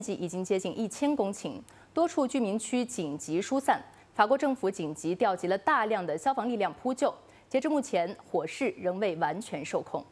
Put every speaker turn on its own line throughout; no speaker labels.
计已经接近1000公顷，多处居民区紧急疏散。法国政府紧急调集了大量的消防力量扑救。截至目前，火势仍未完全受控。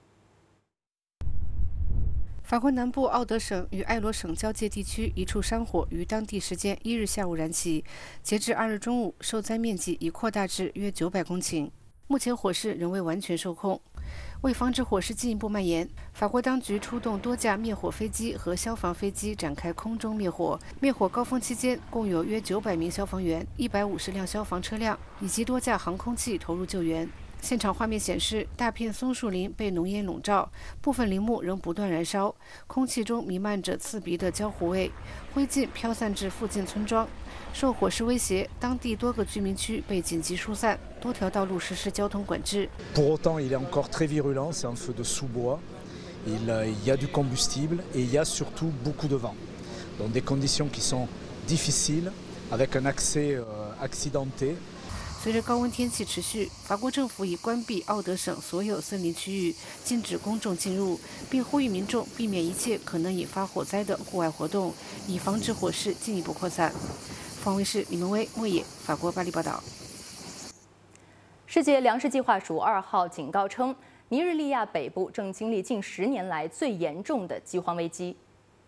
法国南部奥德省与埃罗省交界地区一处山火于当地时间1日下午燃起，截至2日中午，受灾面积已扩大至约900公顷。目前火势仍未完全受控。为防止火势进一步蔓延，法国当局出动多架灭火飞机和消防飞机展开空中灭火。灭火高峰期间，共有约900名消防员、150辆消防车辆以及多架航空器投入救援。 现场画面显示，大片松树林被浓烟笼罩，部分林木仍不断燃烧，空气中弥漫着刺鼻的焦糊味，灰烬飘散至附近村庄。受火势威胁，当地多个居民区被紧急疏散，多条道路实施交通管制。
Pour autant, il est encore très virulent. C'est un feu de sous-bois. Il y a du combustible et il y a surtout beaucoup de vent. Dans des conditions qui sont difficiles, avec un accès accidenté.
随着高温天气持续，法国政府已关闭奥德省所有森林区域，禁止公众进入，并呼吁民众避免一切可能引发火灾的户外活动，以防止火势进一步扩散。方卫视李明威、莫野，法国巴黎报道。
世界粮食计划署2号警告称，尼日利亚北部正经历近10年来最严重的饥荒危机。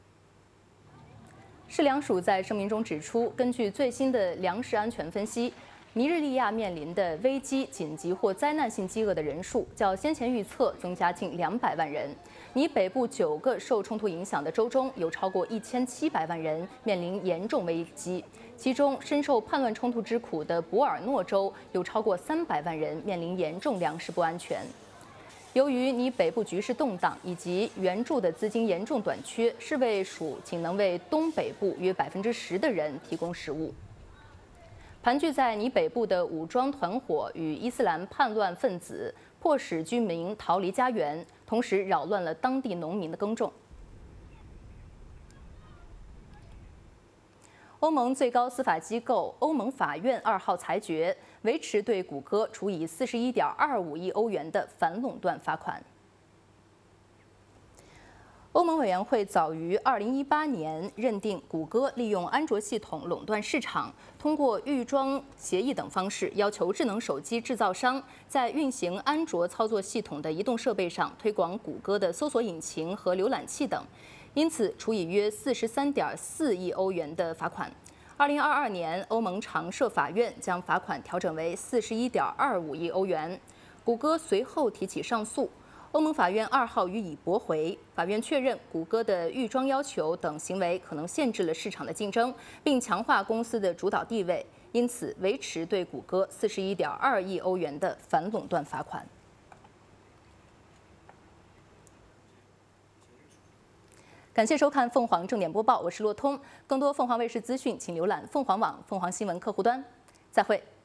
世粮署在声明中指出，根据最新的粮食安全分析，尼日利亚面临的危机、紧急或灾难性饥饿的人数较先前预测增加近200万人。尼北部9个受冲突影响的州中有超过1700万人面临严重危机，其中深受叛乱冲突之苦的博尔诺州有超过300万人面临严重粮食不安全。 由于尼北部局势动荡以及援助的资金严重短缺，世卫署仅能为东北部约10%的人提供食物。盘踞在尼北部的武装团伙与伊斯兰叛乱分子迫使居民逃离家园，同时扰乱了当地农民的耕种。 欧盟最高司法机构欧盟法院2号裁决，维持对谷歌处以41.25亿欧元的反垄断罚款。欧盟委员会早于2018年认定谷歌利用安卓系统垄断市场，通过预装协议等方式，要求智能手机制造商在运行安卓操作系统的移动设备上推广谷歌的搜索引擎和浏览器等。 因此，处以约43.4亿欧元的罚款。2022年，欧盟常设法院将罚款调整为41.25亿欧元。谷歌随后提起上诉，欧盟法院2号予以驳回。法院确认谷歌的预装要求等行为可能限制了市场的竞争，并强化公司的主导地位，因此维持对谷歌41.2亿欧元的反垄断罚款。 感谢收看凤凰正点播报，我是骆通。更多凤凰卫视资讯，请浏览凤凰网凤凰新闻客户端。再会。